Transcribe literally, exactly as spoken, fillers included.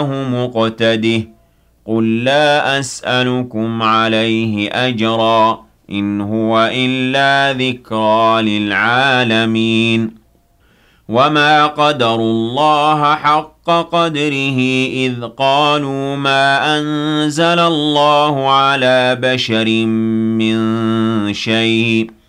مقتده قل لا أسألكم عليه أجرا إن هو إلا ذكرى للعالمين وما قدروا الله حق قدره إذ قالوا ما أنزل الله على بشر من شيء